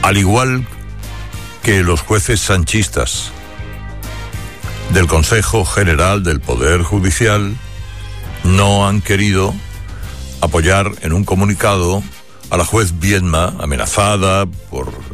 al igual que los jueces sanchistas del Consejo General del Poder Judicial, no han querido apoyar en un comunicado a la juez Viedma, amenazada por